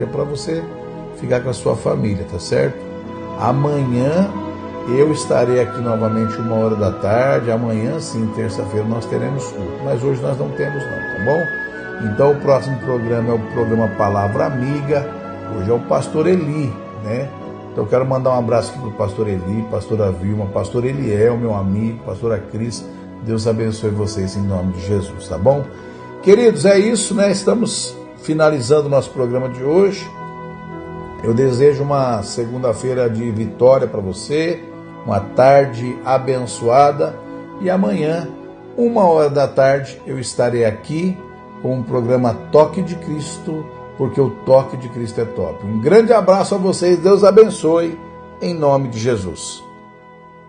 para você ficar com a sua família, tá certo? Amanhã eu estarei aqui novamente 1h da tarde. Amanhã sim, terça-feira, nós teremos culto, mas hoje nós não temos não, tá bom? Então o próximo programa é o programa Palavra Amiga. Hoje é o pastor Eli, né? Então eu quero mandar um abraço aqui pro pastor Eli, pastora Vilma, pastor Eliel, meu amigo, pastora Cris. Deus abençoe vocês em nome de Jesus, tá bom? Queridos, é isso, né? Estamos finalizando o nosso programa de hoje. Eu desejo uma segunda-feira de vitória para você, uma tarde abençoada, e amanhã, 1h da tarde, eu estarei aqui com o programa Toque de Cristo, porque o toque de Cristo é top. Um grande abraço a vocês, Deus abençoe, em nome de Jesus.